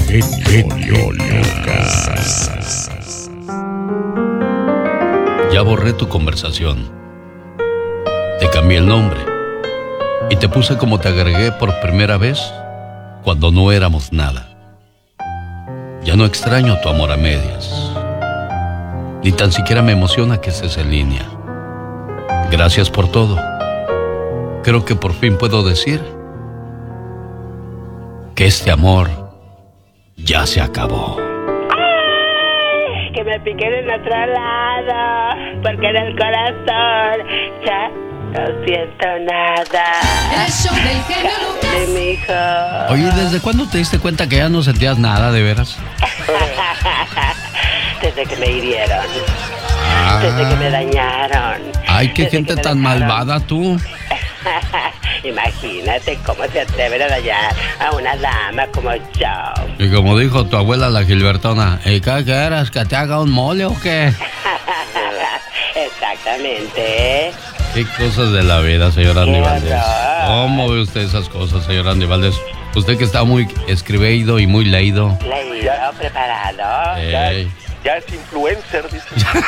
Genio Lucas. Ya borré tu conversación. Te cambié el nombre. Y te puse como te agregué por primera vez cuando no éramos nada. Ya no extraño tu amor a medias. Ni tan siquiera me emociona que estés en línea. Gracias por todo. Creo que por fin puedo decir que este amor ya se acabó. ¡Ay! Que me piquen en otro lado, porque en el corazón ya no siento nada. El show del genio Lucas. Mijo. Oye, ¿desde cuándo te diste cuenta que ya no sentías nada, de veras? Desde que me hirieron. Desde que me dañaron. Ay, qué Desde gente que me tan dejaron. malvada tú. Imagínate cómo se atreven a dañar a una dama como yo. Y como dijo tu abuela la Gilbertona, ¿y qué quieres? ¿Que te haga un mole o qué? Exactamente. Qué cosas de la vida, señor Andy Qué Valdés. horror. ¿Cómo ve usted esas cosas, señor Andy Valdés? Usted que está muy escribido y muy leído. Leído, preparado. Ey. Ya es influencer, dice.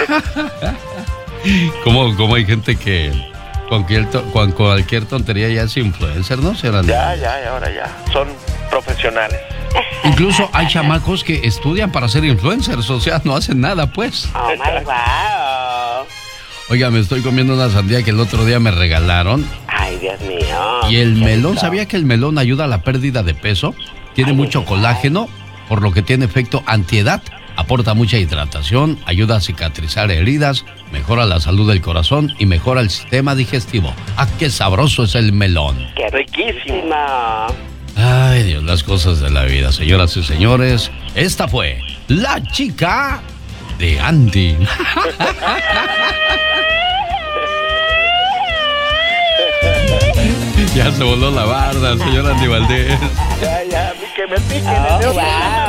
¿Cómo hay gente que con cualquier tontería ya es influencer, ¿no, señor Andy? Ya, ahora ya. Son profesionales. Incluso hay chamacos que estudian para ser influencers, o sea, no hacen nada, pues. Oh my wow. Oiga, me estoy comiendo una sandía que el otro día me regalaron. Ay, Dios mío. Y el Qué melón, rico. ¿sabía que el melón ayuda a la pérdida de peso? Tiene Ay, mucho ay. colágeno, por lo que tiene efecto antiedad. Aporta mucha hidratación, ayuda a cicatrizar heridas, mejora la salud del corazón y mejora el sistema digestivo. ¡Ah, qué sabroso es el melón! Qué Riquísimo. Ay, Dios, las cosas de la vida, señoras y señores. Esta fue la chica de Andy. Ya se voló la barda, señor Andy Valdés. Ya, que me piquen Oh, en el wow.